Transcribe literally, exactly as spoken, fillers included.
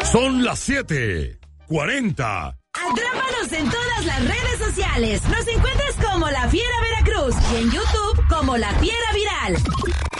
Son las siete cuarenta. Atrápanos en todas las redes sociales. Nos encuentras como La Fiera Veracruz y en YouTube como La Fiera Viral.